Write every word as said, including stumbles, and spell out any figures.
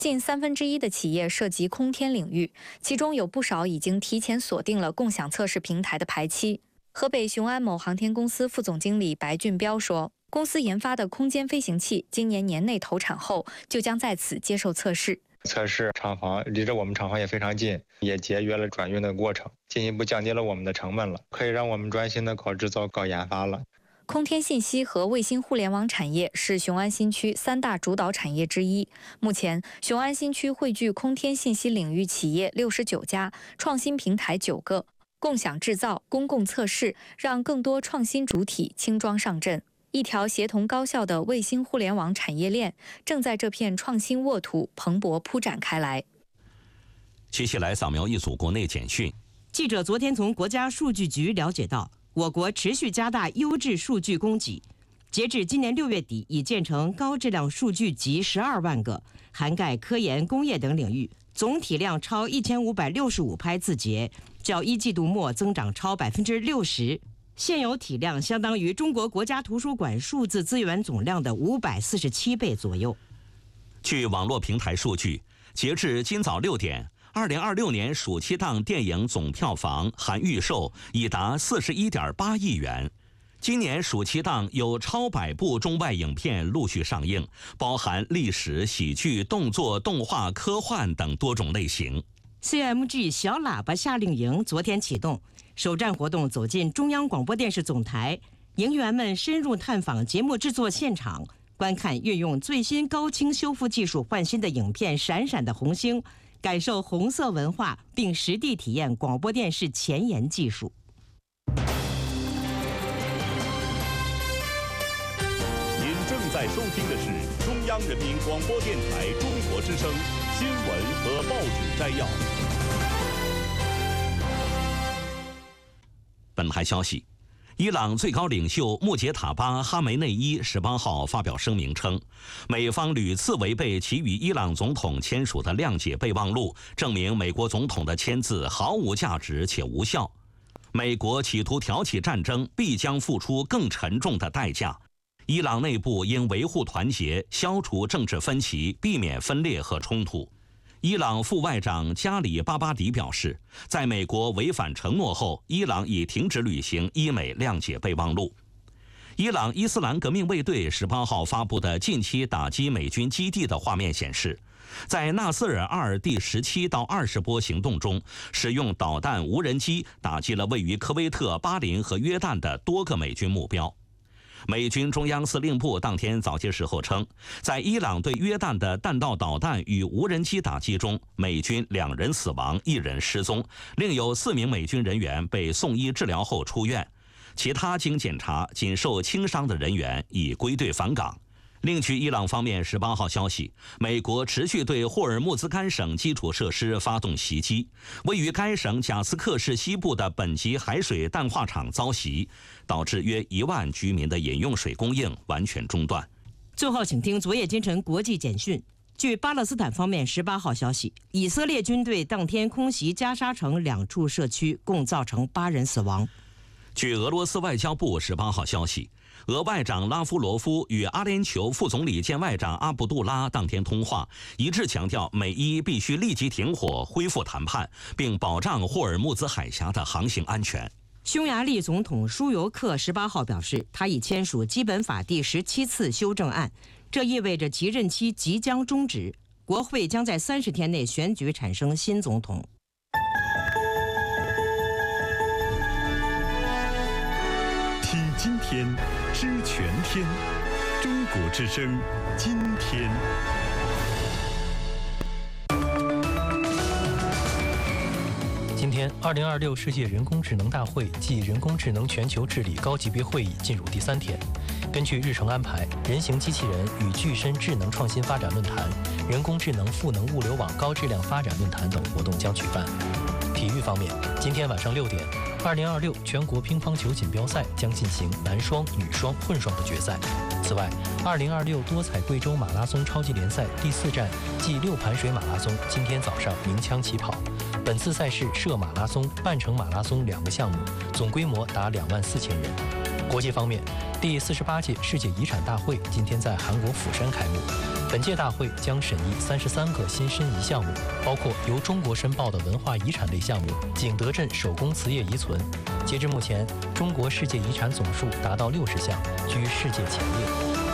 近三分之一的企业涉及空天领域，其中有不少已经提前锁定了共享测试平台的排期。河北雄安某航天公司副总经理白俊彪说，公司研发的空间飞行器今年年内投产后，就将在此接受测试。 测试厂房离着我们厂房也非常近，也节约了转运的过程，进一步降低了我们的成本了，可以让我们专心的搞制造、搞研发了。 空天信息和卫星互联网产业是雄安新区三大主导产业之一。目前，雄安新区汇聚空天信息领域企业六十九家，创新平台九个，共享制造、公共测试，让更多创新主体轻装上阵。一条协同高效的卫星互联网产业链正在这片创新沃土蓬勃铺展开来。 接下来扫描一组国内简讯。 记者昨天从国家数据局了解到，我国持续加大优质数据供给，截至今年六月底，已建成高质量数据集十二万个，涵盖科研、工业等领域，总体量超一千五百六十五拍字节，较一季度末增长超百分之六十。现有体量相当于中国国家图书馆数字资源总量的五百四十七倍左右。 据网络平台数据，截至今早六点，二零二六年暑期档电影总票房含预售已达四十一点八亿元。今年暑期档有超百部中外影片陆续上映，包含历史、喜剧、动作、动画、科幻等多种类型。 C M G 小喇叭夏令营昨天启动，首站活动走进中央广播电视总台，营员们深入探访节目制作现场，观看运用最新高清修复技术换新的影片《闪闪的红星》，感受红色文化，并实地体验广播电视前沿技术。 您正在收听的是中央人民广播电台中国之声新闻和报纸摘要。 本台消息，伊朗最高领袖穆杰塔巴·哈梅内伊十八号发表声明称，美方屡次违背其与伊朗总统签署的谅解备忘录，证明美国总统的签字毫无价值且无效。美国企图挑起战争，必将付出更沉重的代价。伊朗内部应维护团结，消除政治分歧，避免分裂和冲突。伊朗副外长加里巴巴迪表示，在美国违反承诺后，伊朗已停止履行伊美谅解备忘录。伊朗伊斯兰革命卫队十八号发布的近期打击美军基地的画面显示，在纳斯尔二第十七到二十波行动中，使用导弹无人机打击了位于科威特、巴林和约旦的多个美军目标。美军中央司令部当天早些时候称，在伊朗对约旦的弹道导弹与无人机打击中，美军两人死亡，一人失踪，另有四名美军人员被送医治疗后出院，其他经检查仅受轻伤的人员已归队返岗。另据伊朗方面十八号消息，美国持续对霍尔木兹干省基础设施发动袭击，位于该省贾斯克市西部的本级海水淡化厂遭袭，导致约一万居民的饮用水供应完全中断。 最后请听昨夜今晨国际简讯。据巴勒斯坦方面十八号消息，以色列军队当天空袭加沙城两处社区，共造成八人死亡。 据俄罗斯外交部十八号消息，俄外长拉夫罗夫与阿联酋副总理兼外长阿卜杜拉当天通话，一致强调美伊必须立即停火、恢复谈判，并保障霍尔木兹海峡的航行安全。 匈牙利总统舒尤克十八号表示，他已签署基本法第十七次修正案，这意味着其任期即将终止，国会将在三十天内选举产生新总统。 听今天，知全天，中国之声，今天。 今天，二零二六世界人工智能大会暨人工智能全球治理高级别会议进入第三天。根据日程安排，人形机器人与具身智能创新发展论坛、人工智能赋能物流网高质量发展论坛等活动将举办。体育方面，今天晚上六点，二零二六全国乒乓球锦标赛将进行男双、女双、混双的决赛。此外，二零二六多彩贵州马拉松超级联赛第四站暨六盘水马拉松今天早上鸣枪起跑。本次赛事涉马拉松、半程马拉松两个项目，总规模达两万四千人。 国际方面，第四十八届世界遗产大会今天在韩国釜山开幕。本届大会将审议三十三个新申遗项目，包括由中国申报的文化遗产类项目景德镇手工瓷业遗存。截至目前，中国世界遗产总数达到六十项，居世界前列。